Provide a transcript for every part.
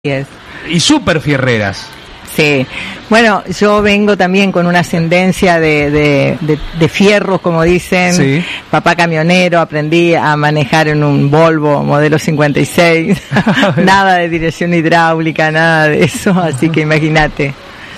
es. Y súper fierreras. Sí, bueno, yo vengo también con una ascendencia de fierros, como dicen. Sí. Papá camionero, aprendí a manejar en un Volvo modelo 56, nada de dirección hidráulica, nada de eso, así que imagínate.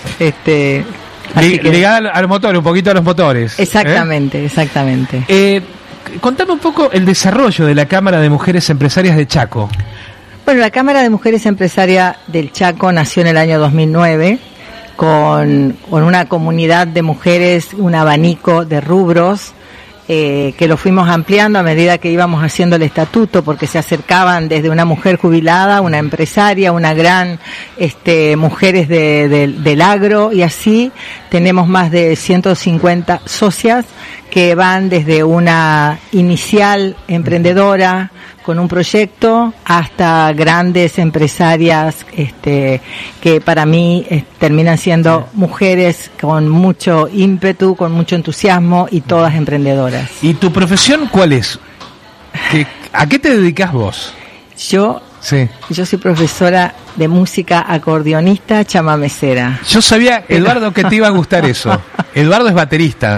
Ligada al motor, un poquito a los motores. Exactamente, exactamente. Contame un poco el desarrollo de la Cámara de Mujeres Empresarias de Chaco. Bueno, la Cámara de Mujeres Empresarias del Chaco nació en el año 2009 con una comunidad de mujeres, un abanico de rubros que lo fuimos ampliando a medida que íbamos haciendo el estatuto, porque se acercaban desde una mujer jubilada, una empresaria, una gran mujeres del agro, y así tenemos más de 150 socias que van desde una inicial emprendedora con un proyecto hasta grandes empresarias que para mí terminan siendo mujeres con mucho ímpetu, con mucho entusiasmo y todas emprendedoras. ¿Y tu profesión cuál es? ¿A qué te dedicas vos? Yo soy profesora de música, acordeonista, chamamecera. Yo sabía, Eduardo, que te iba a gustar eso. Eduardo es baterista.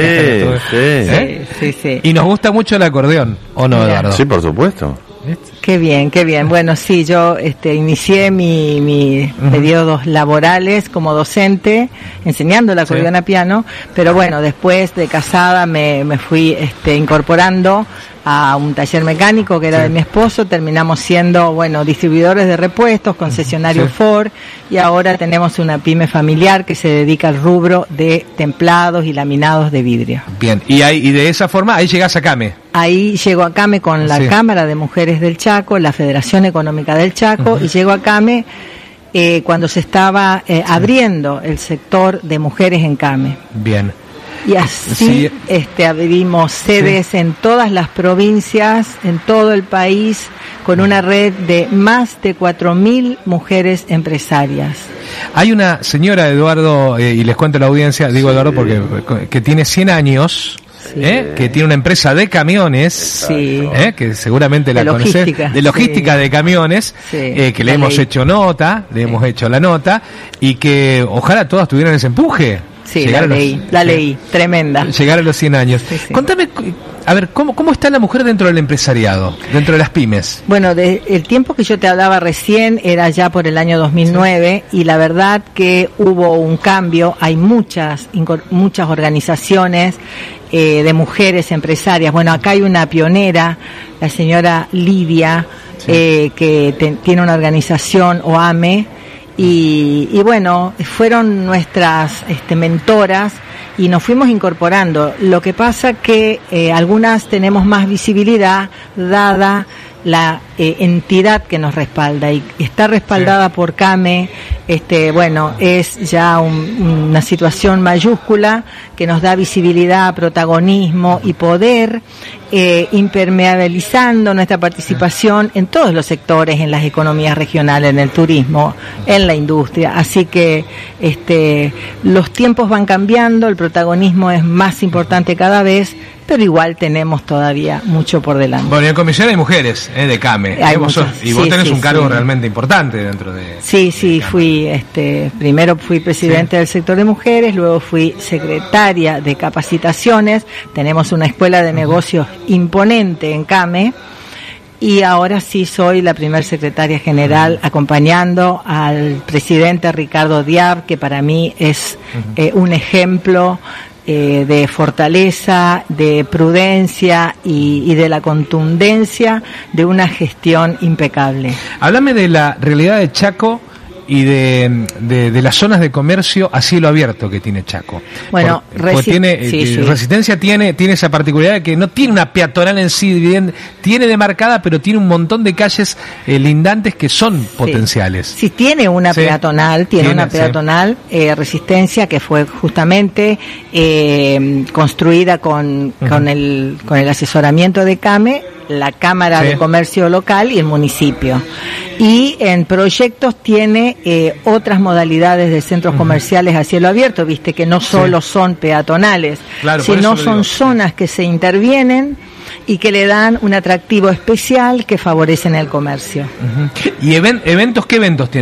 Sí. Y nos gusta mucho el acordeón, ¿o no, Eduardo? Sí, por supuesto. Qué bien. Bueno, sí, yo inicié mis periodos laborales como docente, enseñando el acordeón a piano, pero bueno, después de casada me fui incorporando a un taller mecánico que era de mi esposo. Terminamos siendo, distribuidores de repuestos, concesionarios Ford, y ahora tenemos una pyme familiar que se dedica al rubro de templados y laminados de vidrio. Bien, y de esa forma, ahí llegás a CAME. Ahí llego a CAME con la Cámara de Mujeres del Chaco, la Federación Económica del Chaco, y llego a CAME cuando se estaba abriendo el sector de mujeres en CAME. Bien. Y así abrimos sedes en todas las provincias, en todo el país, con una red de más de 4.000 mujeres empresarias. Hay una señora, Eduardo, y les cuento a la audiencia, digo Eduardo porque que tiene 100 años, que tiene una empresa de camiones, que seguramente la conocés, de logística de camiones, que le hemos hecho nota, hemos hecho la nota, y que ojalá todas tuvieran ese empuje. Sí, la leí, tremenda. Llegar a los 100 años. Sí. Contame, a ver, ¿cómo está la mujer dentro del empresariado, dentro de las pymes? Bueno, el tiempo que yo te hablaba recién era ya por el año 2009, y la verdad que hubo un cambio. Hay muchas organizaciones de mujeres empresarias. Bueno, acá hay una pionera, la señora Lidia, que tiene una organización, OAME, y bueno, fueron nuestras mentoras y nos fuimos incorporando. Lo que pasa que algunas tenemos más visibilidad dada la entidad que nos respalda, y está respaldada por CAME. Es ya una situación mayúscula que nos da visibilidad, protagonismo y poder, impermeabilizando nuestra participación en todos los sectores, en las economías regionales, en el turismo, en la industria. Así que los tiempos van cambiando, el protagonismo es más importante cada vez, pero igual tenemos todavía mucho por delante. Bueno, y en comisión hay mujeres de CAME, vos tenés un cargo realmente importante dentro de fui primero fui presidente del sector de mujeres, luego fui secretaria de capacitaciones. Tenemos una escuela de negocios imponente en CAME, y ahora sí soy la primer secretaria general, acompañando al presidente Ricardo Diab, que para mí es un ejemplo de fortaleza, de prudencia y de la contundencia de una gestión impecable. Háblame de la realidad de Chaco y de las zonas de comercio a cielo abierto que tiene Chaco. Bueno, Resistencia tiene esa particularidad de que no tiene una peatonal en sí, bien, tiene demarcada, pero tiene un montón de calles lindantes que son potenciales. Sí, tiene una peatonal, Resistencia, que fue justamente construida con el asesoramiento de CAME, la Cámara de Comercio local y el municipio. Y en proyectos tiene otras modalidades de centros comerciales a cielo abierto, viste que no solo son peatonales, sino son zonas que se intervienen y que le dan un atractivo especial que favorecen el comercio. ¿Y eventos? ¿Qué eventos tienen?